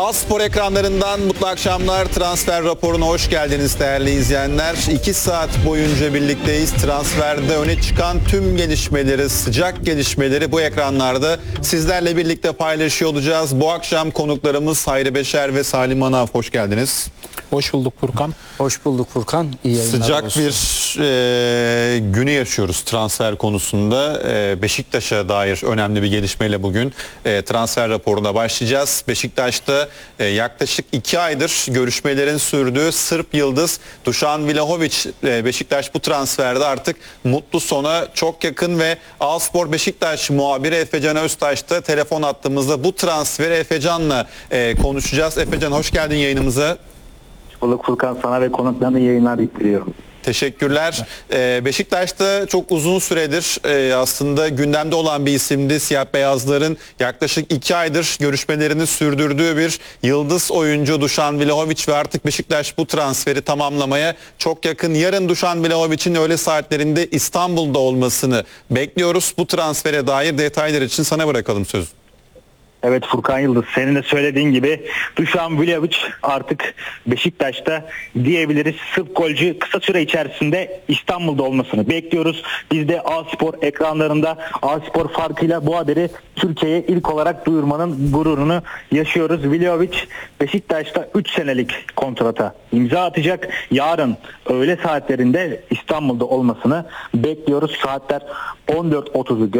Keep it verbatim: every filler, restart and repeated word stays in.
A-Spor ekranlarından mutlu akşamlar. Transfer raporuna hoş geldiniz değerli izleyenler. iki saat boyunca birlikteyiz. Transferde öne çıkan tüm gelişmeleri, sıcak gelişmeleri bu ekranlarda sizlerle birlikte paylaşıyor olacağız. Bu akşam konuklarımız Hayri Beşer ve Salim Anav. Hoş geldiniz. Hoş bulduk Furkan. Hoş bulduk Furkan. İyi yayınlar Sıcak olsun. bir e, günü yaşıyoruz transfer konusunda. E, Beşiktaş'a dair önemli bir gelişmeyle bugün e, transfer raporuna başlayacağız. Beşiktaş'ta e, yaklaşık iki aydır görüşmelerin sürdüğü Sırp yıldız Dušan Vlahović, e, Beşiktaş bu transferde artık mutlu sona çok yakın ve A-Spor Beşiktaş muhabiri Efecan Öztaş da telefon attığımızda bu transferi Efecan'la e, konuşacağız. Efecan, hoş geldin yayınımıza. Bulduk Furkan, sana ve konuklarına yayınlar diliyorum. Teşekkürler. Ee, Beşiktaş'ta çok uzun süredir e, aslında gündemde olan bir isimdi. Siyah beyazların yaklaşık iki aydır görüşmelerini sürdürdüğü bir yıldız oyuncu Dušan Vlahović ve artık Beşiktaş bu transferi tamamlamaya çok yakın. Yarın Dušan Vlahović'in öğle saatlerinde İstanbul'da olmasını bekliyoruz. Bu transfere dair detaylar için sana bırakalım sözü. Evet Furkan Yıldız, senin de söylediğin gibi Dušan Vlahović artık Beşiktaş'ta diyebiliriz. Sırp golcü kısa süre içerisinde İstanbul'da olmasını bekliyoruz. Biz de A-Spor ekranlarında A-Spor farkıyla bu haberi Türkiye'ye ilk olarak duyurmanın gururunu yaşıyoruz. Vlahović Beşiktaş'ta üç senelik kontrata imza atacak. Yarın öğle saatlerinde İstanbul'da olmasını bekliyoruz. Saatler on dört otuzu